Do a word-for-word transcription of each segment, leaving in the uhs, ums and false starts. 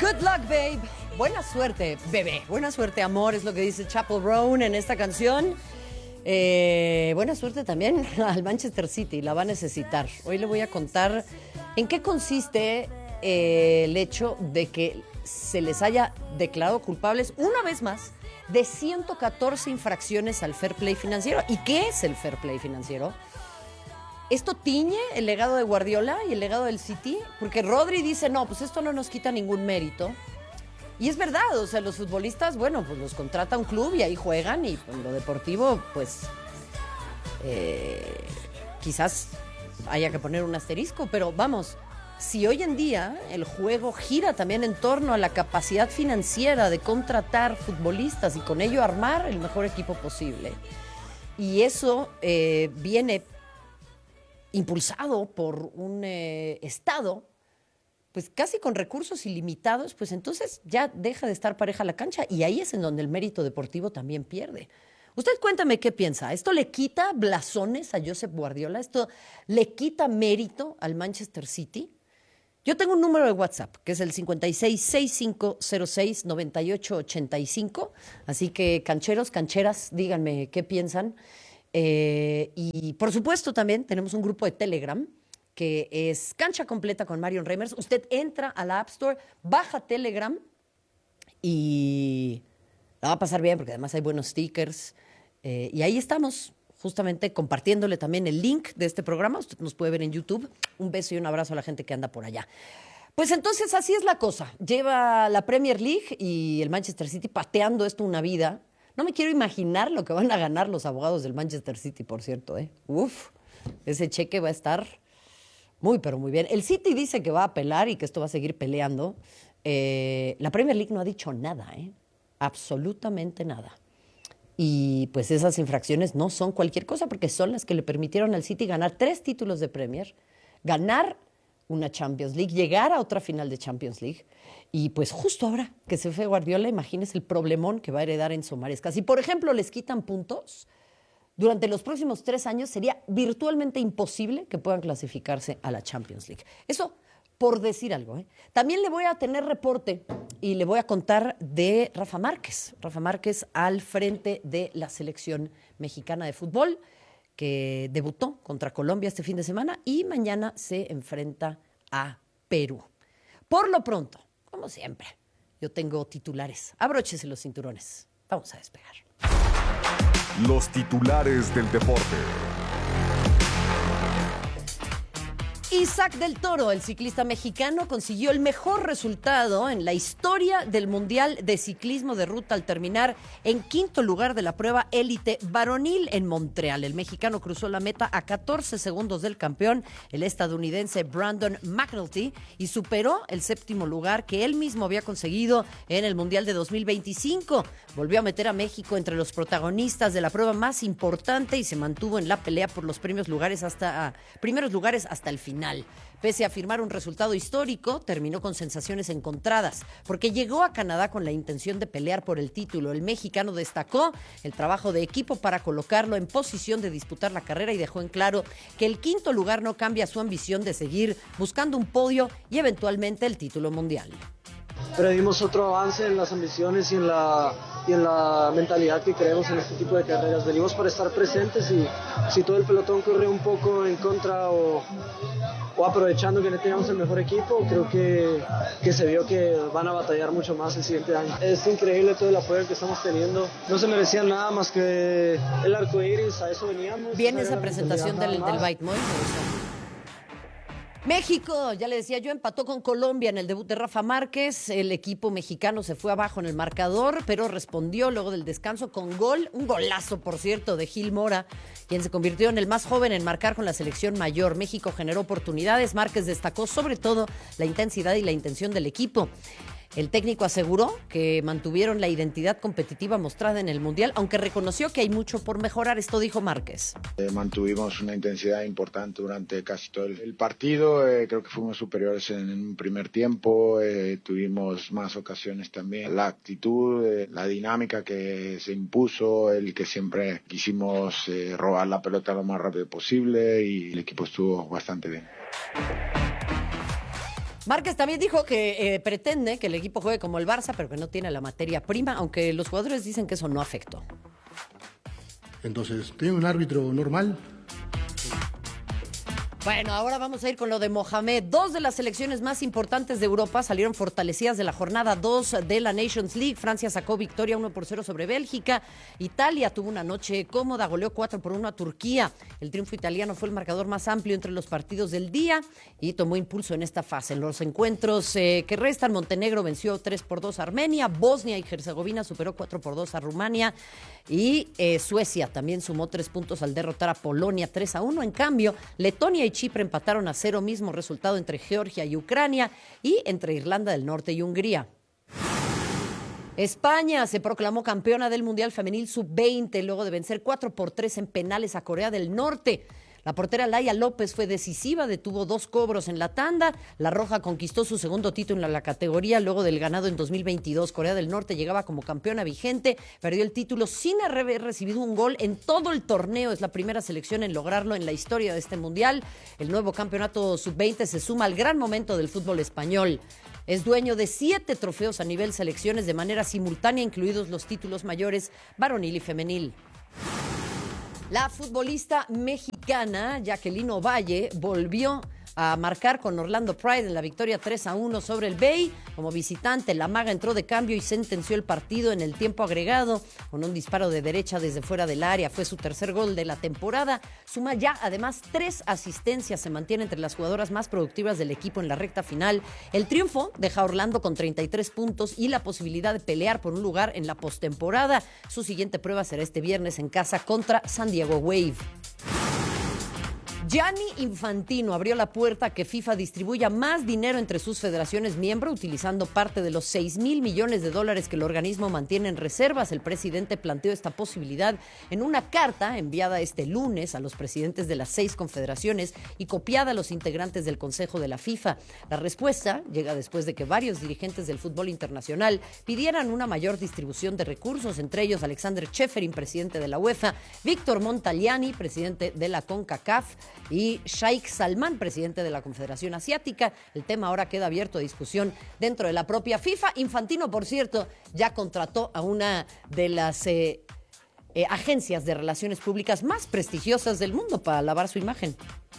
Good luck, babe. Buena suerte, bebé. Buena suerte, amor, es lo que dice Chappell Roan en esta canción. Eh, buena suerte también al Manchester City, la va a necesitar. Hoy le voy a contar en qué consiste eh, el hecho de que se les haya declarado culpables una vez más de ciento catorce infracciones al fair play financiero. ¿Y qué es el fair play financiero? ¿Esto tiñe el legado de Guardiola y el legado del City? Porque Rodri dice, no, pues esto no nos quita ningún mérito. Y es verdad, o sea, los futbolistas, bueno, pues los contrata un club y ahí juegan y en lo deportivo, pues, eh, quizás haya que poner un asterisco, pero vamos, si hoy en día el juego gira también en torno a la capacidad financiera de contratar futbolistas y con ello armar el mejor equipo posible, y eso eh, viene impulsado por un eh, Estado, pues casi con recursos ilimitados, pues entonces ya deja de estar pareja la cancha y ahí es en donde el mérito deportivo también pierde. Usted cuéntame qué piensa. ¿Esto le quita blasones a Josep Guardiola? ¿Esto le quita mérito al Manchester City? Yo tengo un número de WhatsApp, que es el cincuenta y seis, sesenta y cinco cero seis, noventa y ocho ochenta y cinco. Así que, cancheros, cancheras, díganme qué piensan. Eh, y, por supuesto, también tenemos un grupo de Telegram, que es Cancha Completa con Marion Reimers. Usted entra a la App Store, baja Telegram y la va a pasar bien porque además hay buenos stickers. Eh, y ahí estamos, justamente compartiéndole también el link de este programa. Usted nos puede ver en YouTube. Un beso y un abrazo a la gente que anda por allá. Pues entonces así es la cosa. Lleva la Premier League y el Manchester City pateando esto una vida. No me quiero imaginar lo que van a ganar los abogados del Manchester City, por cierto. ¿eh? Uf, ese cheque va a estar muy, pero muy bien. El City dice que va a apelar y que esto va a seguir peleando. Eh, la Premier League no ha dicho nada, ¿eh? Absolutamente nada. Y pues esas infracciones no son cualquier cosa porque son las que le permitieron al City ganar tres títulos de Premier, ganar una Champions League, llegar a otra final de Champions League. Y pues justo ahora que se fue Guardiola, imagínese el problemón que va a heredar Enzo Maresca. Si, por ejemplo, les quitan puntos, durante los próximos tres años sería virtualmente imposible que puedan clasificarse a la Champions League. Eso por decir algo. ¿eh? También le voy a tener reporte y le voy a contar de Rafa Márquez. Rafa Márquez al frente de la selección mexicana de fútbol, que debutó contra Colombia este fin de semana y mañana se enfrenta a Perú. Por lo pronto, como siempre, yo tengo titulares. Abróchese los cinturones. Vamos a despegar. Los titulares del deporte. Isaac del Toro, el ciclista mexicano, consiguió el mejor resultado en la historia del Mundial de Ciclismo de Ruta al terminar en quinto lugar de la prueba élite varonil en Montreal. El mexicano cruzó la meta a catorce segundos del campeón, el estadounidense Brandon McNulty, y superó el séptimo lugar que él mismo había conseguido en el Mundial de dos mil veinticinco. Volvió a meter a México entre los protagonistas de la prueba más importante y se mantuvo en la pelea por los primeros lugares hasta, primeros lugares hasta el final. Pese a firmar un resultado histórico, terminó con sensaciones encontradas, porque llegó a Canadá con la intención de pelear por el título. El mexicano destacó el trabajo de equipo para colocarlo en posición de disputar la carrera y dejó en claro que el quinto lugar no cambia su ambición de seguir buscando un podio y eventualmente el título mundial. Pero dimos otro avance en las ambiciones y en la, y en la mentalidad que creemos en este tipo de carreras. Venimos para estar presentes y si todo el pelotón corre un poco en contra o, o aprovechando que no teníamos el mejor equipo, creo que, que se vio que van a batallar mucho más el siguiente año. Es increíble todo el apoyo que estamos teniendo. No se merecían nada más que el arco iris, a eso veníamos. Bien esa presentación del, del Bite Boy. México, ya le decía yo, empató con Colombia en el debut de Rafa Márquez. El equipo mexicano se fue abajo en el marcador, pero respondió luego del descanso con gol, un golazo, por cierto, de Gil Mora, quien se convirtió en el más joven en marcar con la selección mayor. México generó oportunidades, Márquez destacó sobre todo la intensidad y la intención del equipo. El técnico aseguró que mantuvieron la identidad competitiva mostrada en el Mundial, aunque reconoció que hay mucho por mejorar. Esto dijo Márquez. Eh, mantuvimos una intensidad importante durante casi todo el, el partido. Eh, creo que fuimos superiores en, en un primer tiempo. Eh, tuvimos más ocasiones también. La actitud, eh, la dinámica que se impuso, el que siempre quisimos eh, robar la pelota lo más rápido posible y el equipo estuvo bastante bien. Márquez también dijo que eh, pretende que el equipo juegue como el Barça, pero que no tiene la materia prima, aunque los jugadores dicen que eso no afectó. Entonces, ¿tiene un árbitro normal? Bueno, ahora vamos a ir con lo de Mohamed. Dos de las selecciones más importantes de Europa salieron fortalecidas de la jornada dos de la Nations League. Francia sacó victoria uno por cero sobre Bélgica. Italia tuvo una noche cómoda, goleó cuatro por uno a Turquía. El triunfo italiano fue el marcador más amplio entre los partidos del día y tomó impulso en esta fase. En los encuentros eh, que restan, Montenegro venció tres por dos a Armenia. Bosnia y Herzegovina superó cuatro por dos a Rumania. Y eh, Suecia también sumó tres puntos al derrotar a Polonia tres a uno. En cambio, Letonia y Chipre empataron a cero, mismo resultado entre Georgia y Ucrania y entre Irlanda del Norte y Hungría. España se proclamó campeona del Mundial Femenil sub veinte luego de vencer cuatro por tres en penales a Corea del Norte. La portera Laia López fue decisiva, detuvo dos cobros en la tanda. La Roja conquistó su segundo título en la categoría luego del ganado en dos mil veintidós. Corea del Norte llegaba como campeona vigente, perdió el título sin haber recibido un gol en todo el torneo. Es la primera selección en lograrlo en la historia de este mundial. El nuevo campeonato sub veinte se suma al gran momento del fútbol español. Es dueño de siete trofeos a nivel selecciones de manera simultánea, incluidos los títulos mayores varonil y femenil. La futbolista mexicana Jacqueline Ovalle volvió a marcar con Orlando Pride en la victoria tres a uno sobre el Bay. Como visitante, la maga entró de cambio y sentenció el partido en el tiempo agregado con un disparo de derecha desde fuera del área. Fue su tercer gol de la temporada. Suma ya además tres asistencias. Se mantiene entre las jugadoras más productivas del equipo en la recta final. El triunfo deja a Orlando con treinta y tres puntos y la posibilidad de pelear por un lugar en la postemporada. Su siguiente prueba será este viernes en casa contra San Diego Wave. Gianni Infantino abrió la puerta a que FIFA distribuya más dinero entre sus federaciones miembros, utilizando parte de los seis mil millones de dólares que el organismo mantiene en reservas. El presidente planteó esta posibilidad en una carta enviada este lunes a los presidentes de las seis confederaciones y copiada a los integrantes del Consejo de la FIFA. La respuesta llega después de que varios dirigentes del fútbol internacional pidieran una mayor distribución de recursos, entre ellos Alexander Čeferin, presidente de la UEFA, Víctor Montagliani, presidente de la CONCACAF, y Sheikh Salman, presidente de la Confederación Asiática. El tema ahora queda abierto a discusión dentro de la propia FIFA. Infantino, por cierto, ya contrató a una de las eh, eh, agencias de relaciones públicas más prestigiosas del mundo para lavar su imagen.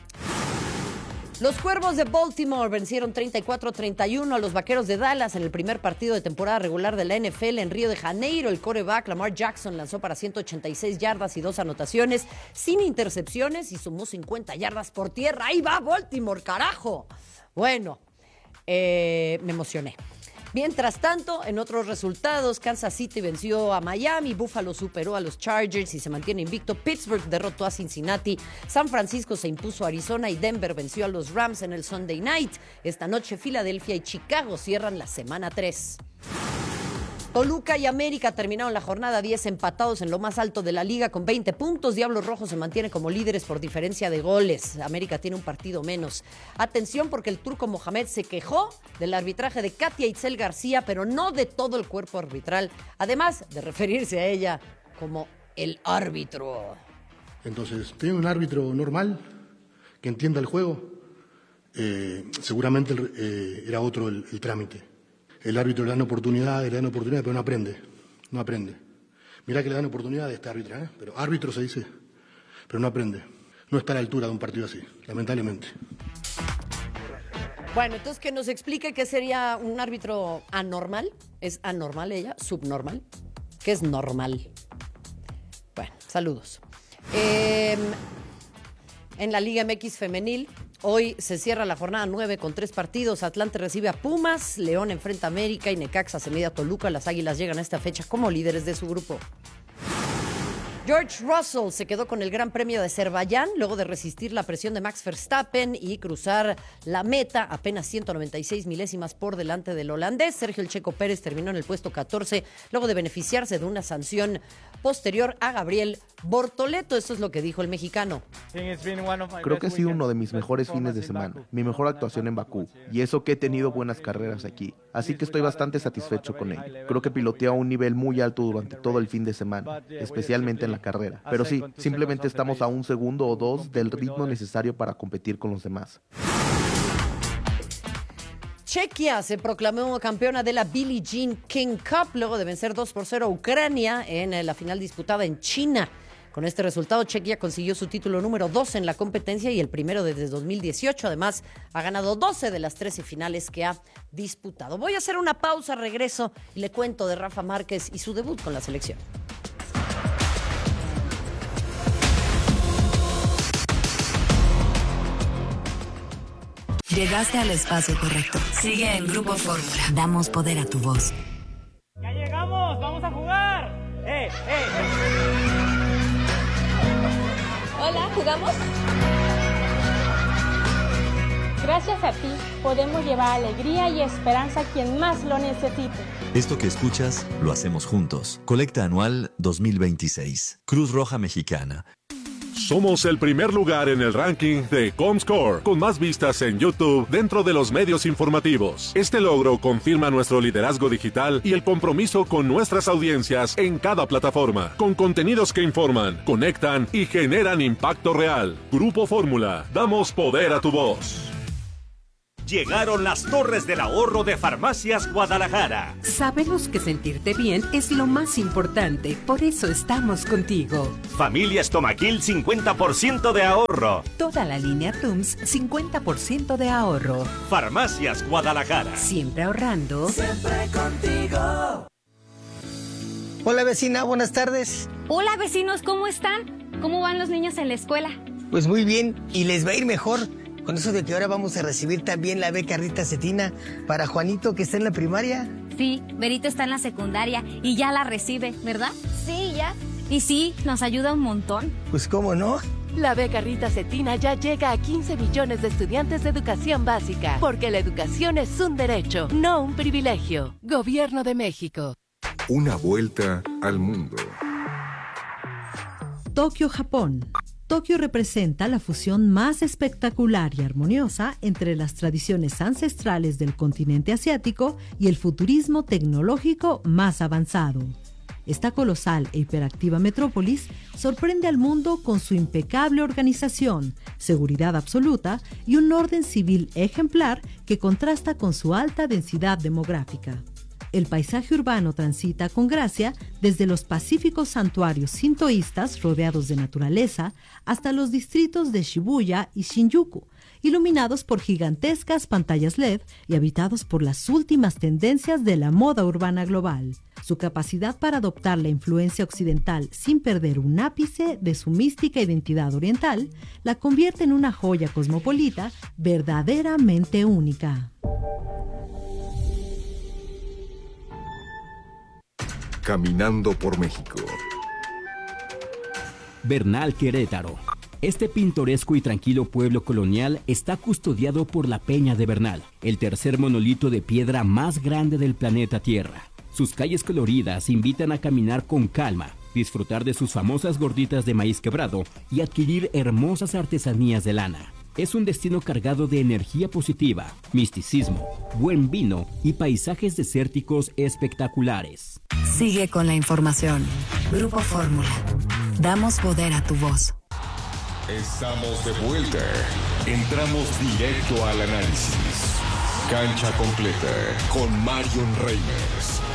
Los Cuervos de Baltimore vencieron treinta y cuatro a treinta y uno a los Vaqueros de Dallas en el primer partido de temporada regular de la N F L en Río de Janeiro. El quarterback Lamar Jackson lanzó para ciento ochenta y seis yardas y dos anotaciones sin intercepciones y sumó cincuenta yardas por tierra. ¡Ahí va Baltimore, carajo! Bueno, eh, me emocioné. Mientras tanto, en otros resultados, Kansas City venció a Miami, Buffalo superó a los Chargers y se mantiene invicto, Pittsburgh derrotó a Cincinnati, San Francisco se impuso a Arizona y Denver venció a los Rams en el Sunday Night. Esta noche Filadelfia y Chicago cierran la semana tres. Toluca y América terminaron la jornada diez empatados en lo más alto de la liga con veinte puntos. Diablos Rojos se mantiene como líderes por diferencia de goles. América tiene un partido menos. Atención porque el turco Mohamed se quejó del arbitraje de Katia Itzel García, pero no de todo el cuerpo arbitral, además de referirse a ella como el árbitro. Entonces, ¿tiene un árbitro normal que entienda el juego? Eh, seguramente eh, era otro el, el trámite. El árbitro le dan oportunidad, le dan oportunidad, pero no aprende, no aprende. Mirá que le dan oportunidad a este árbitro, ¿eh? Pero árbitro se dice, pero no aprende. No está a la altura de un partido así, lamentablemente. Bueno, entonces que nos explique qué sería un árbitro anormal. ¿Es anormal ella? ¿Subnormal? ¿Qué es normal? Bueno, saludos. Eh, en la Liga M X femenil, hoy se cierra la jornada nueve con tres partidos. Atlante recibe a Pumas, León enfrenta a América y Necaxa se mide a Toluca. Las Águilas llegan a esta fecha como líderes de su grupo. George Russell se quedó con el Gran Premio de Azerbaiyán luego de resistir la presión de Max Verstappen y cruzar la meta apenas ciento noventa y seis milésimas por delante del holandés. Sergio El Checo Pérez terminó en el puesto catorce luego de beneficiarse de una sanción posterior a Gabriel Bortoleto. Esto es lo que dijo el mexicano. Creo que ha sido uno de mis mejores fines de semana, mi mejor actuación en Bakú, y eso que he tenido buenas carreras aquí, así que estoy bastante satisfecho con ello. Creo que piloteé a un nivel muy alto durante todo el fin de semana, especialmente en la carrera, pero sí, simplemente estamos a un segundo o dos del ritmo necesario para competir con los demás. Chequia se proclamó campeona de la Billie Jean King Cup luego de vencer dos por cero a Ucrania en la final disputada en China. Con este resultado, Chequia consiguió su título número dos en la competencia y el primero desde dos mil dieciocho. Además, ha ganado doce de las trece finales que ha disputado. Voy a hacer una pausa, regreso y le cuento de Rafa Márquez y su debut con la selección. Llegaste al espacio correcto. Sigue en Grupo Fórmula. Damos poder a tu voz. ¡Ya llegamos! ¡Vamos a jugar! ¡Eh, eh! Hola, ¿jugamos? Gracias a ti podemos llevar alegría y esperanza a quien más lo necesite. Esto que escuchas lo hacemos juntos. Colecta anual dos mil veintiséis. Cruz Roja Mexicana. Somos el primer lugar en el ranking de Comscore, con más vistas en YouTube dentro de los medios informativos. Este logro confirma nuestro liderazgo digital y el compromiso con nuestras audiencias en cada plataforma, con contenidos que informan, conectan y generan impacto real. Grupo Fórmula, damos poder a tu voz. Llegaron las torres del ahorro de Farmacias Guadalajara. Sabemos que sentirte bien es lo más importante, por eso estamos contigo. Familia Estomaquil, cincuenta por ciento de ahorro. Toda la línea Tums, cincuenta por ciento de ahorro. Farmacias Guadalajara. Siempre ahorrando. Siempre contigo. Hola vecina, buenas tardes. Hola vecinos, ¿cómo están? ¿Cómo van los niños en la escuela? Pues muy bien, y les va a ir mejor. Con eso de que ahora vamos a recibir también la beca Rita Cetina para Juanito, que está en la primaria. Sí, Berito está en la secundaria y ya la recibe, ¿verdad? Sí, ya. Y sí, nos ayuda un montón. Pues cómo no. La beca Rita Cetina ya llega a quince millones de estudiantes de educación básica, porque la educación es un derecho, no un privilegio. Gobierno de México. Una vuelta al mundo. Tokio, Japón. Tokio representa la fusión más espectacular y armoniosa entre las tradiciones ancestrales del continente asiático y el futurismo tecnológico más avanzado. Esta colosal e hiperactiva metrópolis sorprende al mundo con su impecable organización, seguridad absoluta y un orden civil ejemplar que contrasta con su alta densidad demográfica. El paisaje urbano transita con gracia desde los pacíficos santuarios sintoístas rodeados de naturaleza hasta los distritos de Shibuya y Shinjuku, iluminados por gigantescas pantallas L E D y habitados por las últimas tendencias de la moda urbana global. Su capacidad para adoptar la influencia occidental sin perder un ápice de su mística identidad oriental la convierte en una joya cosmopolita verdaderamente única. Caminando por México. Bernal, Querétaro. Este pintoresco y tranquilo pueblo colonial está custodiado por la Peña de Bernal, el tercer monolito de piedra más grande del planeta Tierra. Sus calles coloridas invitan a caminar con calma, disfrutar de sus famosas gorditas de maíz quebrado y adquirir hermosas artesanías de lana. Es un destino cargado de energía positiva, misticismo, buen vino y paisajes desérticos espectaculares. Sigue con la información. Grupo Fórmula. Damos poder a tu voz. Estamos de vuelta. Entramos directo al análisis. Cancha completa con Marion Reimers.